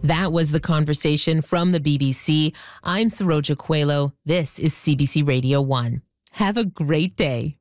That was the conversation from the BBC. I'm Saroja Coelho. This is CBC Radio 1. Have a great day.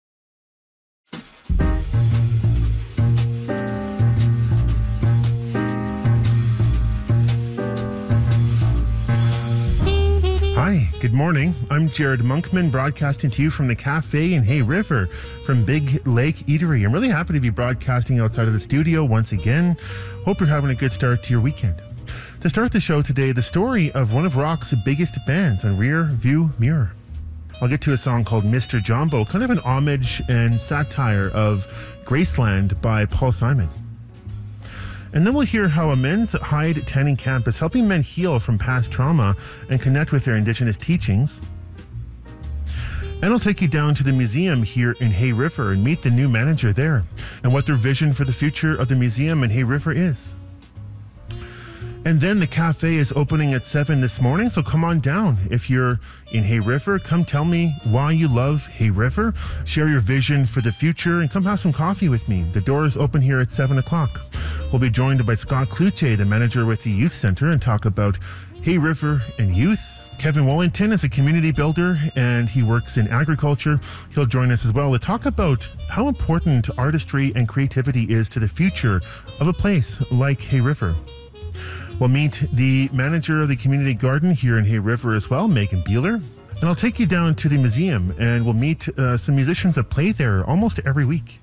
Hi, good morning. I'm Jared Monkman, broadcasting to you from the cafe in Hay River from Big Lake Eatery. I'm really happy to be broadcasting outside of the studio once again. Hope you're having a good start to your weekend. To start the show today, the story of one of rock's biggest bands on Rear View Mirror. I'll get to a song called Mr. Jumbo, kind of an homage and satire of Graceland by Paul Simon. And then we'll hear how a men's Hyde tanning camp is helping men heal from past trauma and connect with their Indigenous teachings. And I'll take you down to the museum here in Hay River and meet the new manager there and what their vision for the future of the museum in Hay River is. And then the cafe is opening at 7 this morning, so come on down. If you're in Hay River, come tell me why you love Hay River, share your vision for the future, and come have some coffee with me. The doors open here at 7 o'clock. We'll be joined by Scott Cloutier, the manager with the Youth Centre, and talk about Hay River and youth. Kevin Wallington is a community builder, and he works in agriculture. He'll join us as well to talk about how important artistry and creativity is to the future of a place like Hay River. We'll meet the manager of the community garden here in Hay River as well, Megan Beeler. And I'll take you down to the museum and we'll meet some musicians that play there almost every week.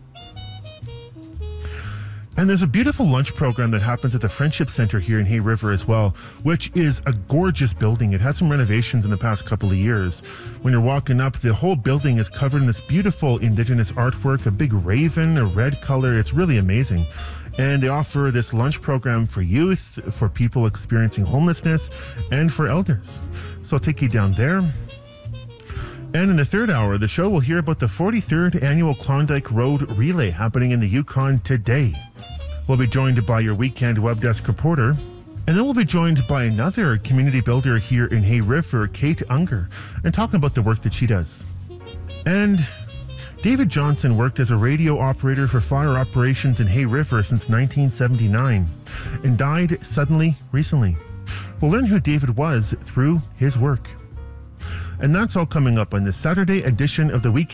And there's a beautiful lunch program that happens at the Friendship Centre here in Hay River as well, which is a gorgeous building. It had some renovations in the past couple of years. When you're walking up, the whole building is covered in this beautiful Indigenous artwork, a big raven, a red color. It's really amazing. And they offer this lunch program for youth, for people experiencing homelessness, and for elders. So I'll take you down there. And in the third hour of the show, we'll hear about the 43rd annual Klondike Road Relay happening in the Yukon today. We'll be joined by your weekend web desk reporter. And then we'll be joined by another community builder here in Hay River, Kate Unger, and talking about the work that she does. And David Johnson worked as a radio operator for fire operations in Hay River since 1979 and died suddenly recently. We'll learn who David was through his work. And that's all coming up on this Saturday edition of the Weekend